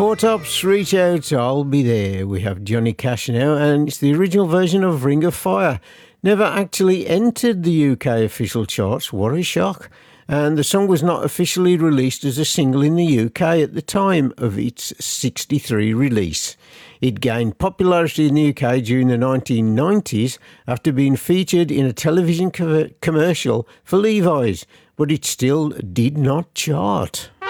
Four Tops, Reach Out, I'll Be There. We have Johnny Cash now, and it's the original version of Ring of Fire. Never actually entered the UK official charts, what a shock. And the song was not officially released as a single in the UK at the time of its 1963 release. It gained popularity in the UK during the 1990s after being featured in a television commercial for Levi's, but it still did not chart.